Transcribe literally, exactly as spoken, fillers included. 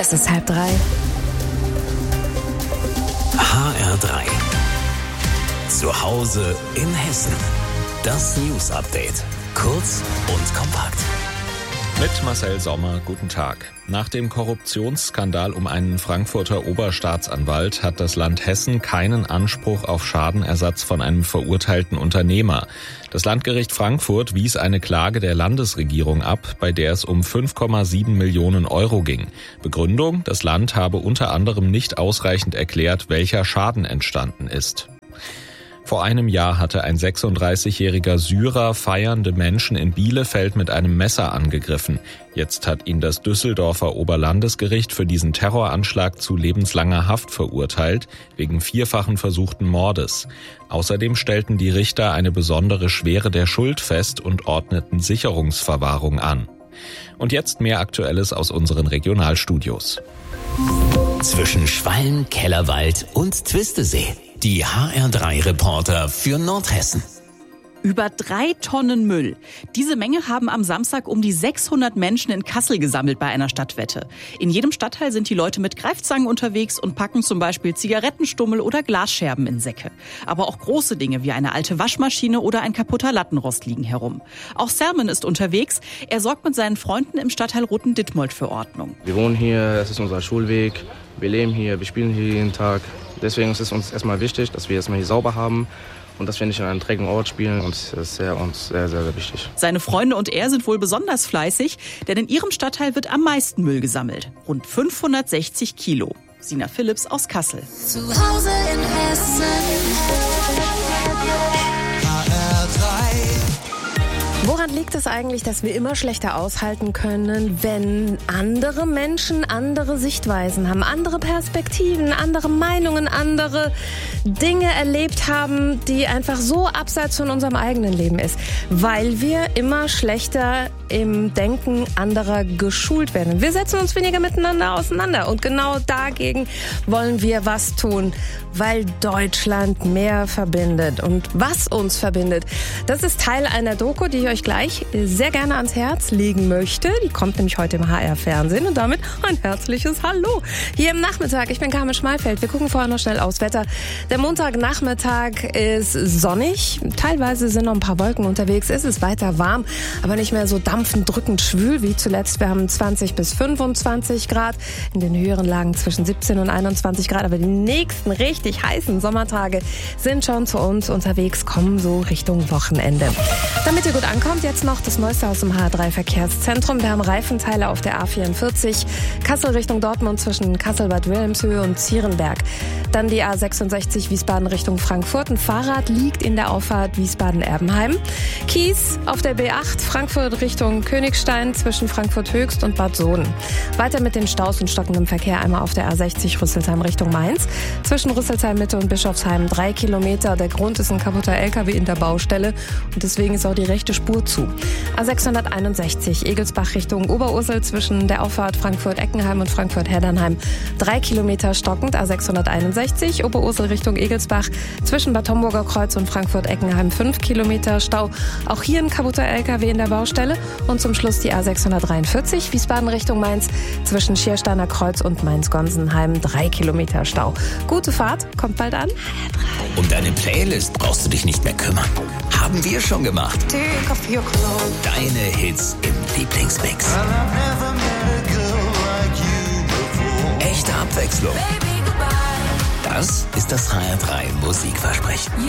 Es ist halb drei. H R drei. Zu Hause in Hessen. Das News Update. Kurz und kompakt. Mit Marcel Sommer, guten Tag. Nach dem Korruptionsskandal um einen Frankfurter Oberstaatsanwalt hat das Land Hessen keinen Anspruch auf Schadenersatz von einem verurteilten Unternehmer. Das Landgericht Frankfurt wies eine Klage der Landesregierung ab, bei der es um fünf Komma sieben Millionen Euro ging. Begründung: Das Land habe unter anderem nicht ausreichend erklärt, welcher Schaden entstanden ist. Vor einem Jahr hatte ein sechsunddreißigjähriger Syrer feiernde Menschen in Bielefeld mit einem Messer angegriffen. Jetzt hat ihn das Düsseldorfer Oberlandesgericht für diesen Terroranschlag zu lebenslanger Haft verurteilt, wegen vierfachen versuchten Mordes. Außerdem stellten die Richter eine besondere Schwere der Schuld fest und ordneten Sicherungsverwahrung an. Und jetzt mehr Aktuelles aus unseren Regionalstudios. Zwischen Schwalm, Kellerwald und Twistesee. Die H R drei Reporter für Nordhessen. Über drei Tonnen Müll. Diese Menge haben am Samstag um die sechshundert Menschen in Kassel gesammelt bei einer Stadtwette. In jedem Stadtteil sind die Leute mit Greifzangen unterwegs und packen zum Beispiel Zigarettenstummel oder Glasscherben in Säcke. Aber auch große Dinge wie eine alte Waschmaschine oder ein kaputter Lattenrost liegen herum. Auch Sermon ist unterwegs. Er sorgt mit seinen Freunden im Stadtteil Rothen-Dittmold für Ordnung. Wir wohnen hier, das ist unser Schulweg. Wir leben hier, wir spielen hier jeden Tag. Deswegen ist es uns erstmal wichtig, dass wir erstmal hier sauber haben und dass wir nicht an einem dreckigen Ort spielen. Und das ist sehr, uns sehr, sehr, sehr wichtig. Seine Freunde und er sind wohl besonders fleißig, denn in ihrem Stadtteil wird am meisten Müll gesammelt. Rund fünfhundertsechzig Kilo. Sina Philipps aus Kassel. Zu Hause in Hessen. H R drei. Woran liegt es eigentlich, dass wir immer schlechter aushalten können, wenn andere Menschen andere Sichtweisen haben, andere Perspektiven, andere Meinungen, andere Dinge erlebt haben, die einfach so abseits von unserem eigenen Leben ist? Weil wir immer schlechter im Denken anderer geschult werden. Wir setzen uns weniger miteinander auseinander und genau dagegen wollen wir was tun, weil Deutschland mehr verbindet. Und was uns verbindet, das ist Teil einer Doku, die ich euch gleich sehr gerne ans Herz legen möchte. Die kommt nämlich heute im H R-Fernsehen und damit ein herzliches Hallo hier im Nachmittag. Ich bin Carmen Schmalfeld. Wir gucken vorher noch schnell aufs Wetter. Der Montagnachmittag ist sonnig. Teilweise sind noch ein paar Wolken unterwegs. Es ist weiter warm, aber nicht mehr so dampfend, drückend schwül wie zuletzt. Wir haben zwanzig bis fünfundzwanzig Grad. In den höheren Lagen zwischen siebzehn und einundzwanzig Grad. Aber die nächsten richtig heißen Sommertage sind schon zu uns unterwegs, kommen so Richtung Wochenende. Damit ihr gut ankommt, jetzt noch das Neueste aus dem H R drei Verkehrszentrum. Wir haben Reifenteile auf der A vierundvierzig, Kassel Richtung Dortmund zwischen Kassel-Bad Wilhelmshöhe und Zierenberg. Dann die A sechsundsechzig Wiesbaden Richtung Frankfurt. Ein Fahrrad liegt in der Auffahrt Wiesbaden-Erbenheim. Kies auf der B acht Frankfurt Richtung Königstein zwischen Frankfurt Höchst und Bad Soden. Weiter mit den Staus und stockendem Verkehr einmal auf der A sechzig Rüsselsheim Richtung Mainz. Zwischen Rüsselsheim Mitte und Bischofsheim drei Kilometer. Der Grund ist ein kaputter L K W in der Baustelle und deswegen ist auch die rechte Spur zu. A sechshunderteinundsechzig Egelsbach Richtung Oberursel zwischen der Auffahrt Frankfurt-Eckenheim und Frankfurt-Heddernheim drei Kilometer stockend. A sechshunderteinundsechzig Oberursel Richtung Egelsbach zwischen Bad Homburger Kreuz und Frankfurt-Eckenheim fünf Kilometer Stau. Auch hier ein kaputter L K W in der Baustelle. Und zum Schluss die A sechshundertdreiundvierzig Wiesbaden Richtung Mainz zwischen Schiersteiner Kreuz und Mainz-Gonsenheim drei Kilometer Stau. Gute Fahrt, kommt bald an. Um deine Playlist brauchst du dich nicht mehr kümmern. Haben wir schon gemacht. Deine Hits im Lieblingsmix. Echte Abwechslung. Das ist das H R drei Musikversprechen.